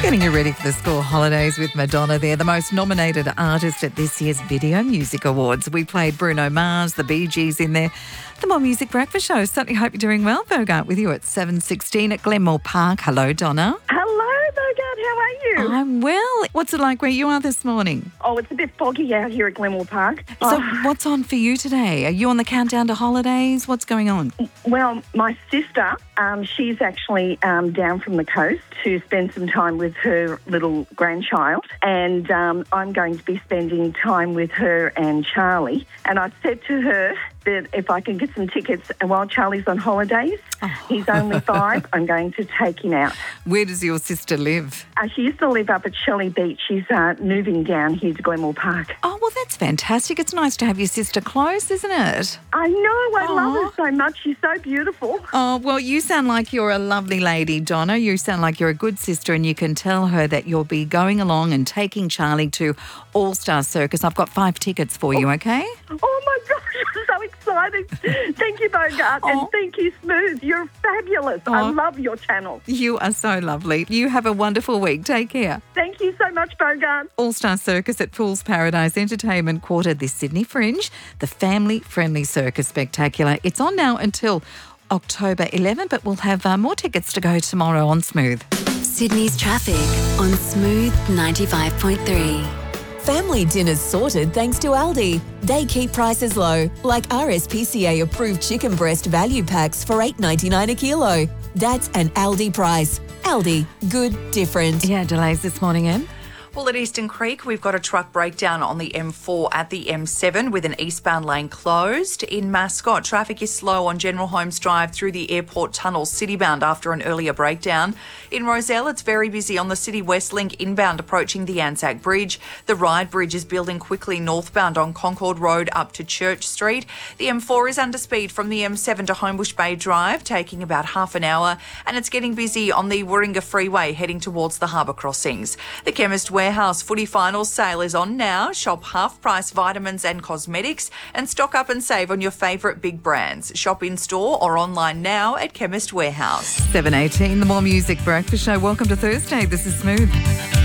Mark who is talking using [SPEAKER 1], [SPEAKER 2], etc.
[SPEAKER 1] Getting you ready for the school holidays with Madonna there, the most nominated artist at this year's Video Music Awards. We played Bruno Mars, the Bee Gees in there. The More Music Breakfast Show. Certainly hope you're doing well. Bogart with you at 7:16 at Glenmore Park. Hello, Donna.
[SPEAKER 2] Hello, Bogart. How are you?
[SPEAKER 1] I'm well. What's it like where you are this morning?
[SPEAKER 2] Oh, it's a bit foggy out here at Glenmore Park.
[SPEAKER 1] So what's on for you today? Are you on the countdown to holidays? What's going on?
[SPEAKER 2] Well, my sister, she's actually down from the coast to spend some time with her little grandchild, and I'm going to be spending time with her and Charlie. And I've said to her that if I can get some tickets while Charlie's on holidays, he's only 5, I'm going to take him out.
[SPEAKER 1] Where does your sister live?
[SPEAKER 2] She used to live up at Shelley Beach. She's moving down here to Glenmore Park.
[SPEAKER 1] Oh, well, that's fantastic. It's nice to have your sister close, isn't it?
[SPEAKER 2] I know. I love her so much. She's so beautiful.
[SPEAKER 1] Oh, well, you sound like you're a lovely lady, Donna. You sound like you're a good sister, and you can tell her that you'll be going along and taking Charlie to All Star Circus. I've got 5 tickets for you, okay?
[SPEAKER 2] Oh, my gosh. I'm so excited. Thank you, Bogart. And thank you, Smooth. You're fabulous. I love your channel.
[SPEAKER 1] You are so lovely. You have a wonderful week. Take care.
[SPEAKER 2] Thank you so much, Bogart.
[SPEAKER 1] All Star Circus at Fool's Paradise Entertainment Quarter, this Sydney Fringe, the family-friendly circus spectacular. It's on now until October 11, but we'll have more tickets to go tomorrow on Smooth.
[SPEAKER 3] Sydney's traffic on Smooth 95.3.
[SPEAKER 4] Family dinners sorted thanks to Aldi. They keep prices low, like RSPCA approved chicken breast value packs for $8.99 a kilo. That's an Aldi price. Aldi, good, different.
[SPEAKER 1] Yeah, delays this morning, Em.
[SPEAKER 5] Well, at Eastern Creek, we've got a truck breakdown on the M4 at the M7 with an eastbound lane closed. In Mascot, traffic is slow on General Holmes Drive through the airport tunnel citybound after an earlier breakdown. In Rozelle, it's very busy on the City West Link inbound approaching the Anzac Bridge. The Ryde Bridge is building quickly northbound on Concord Road up to Church Street. The M4 is under speed from the M7 to Homebush Bay Drive, taking about half an hour, and it's getting busy on the Warringah Freeway heading towards the harbour crossings. The Chemist Warehouse footy finals sale is on now. Shop half-price vitamins and cosmetics and stock up and save on your favourite big brands. Shop in-store or online now at Chemist Warehouse.
[SPEAKER 1] 7:18, the More Music Breakfast Show. Welcome to Thursday. This is Smooth.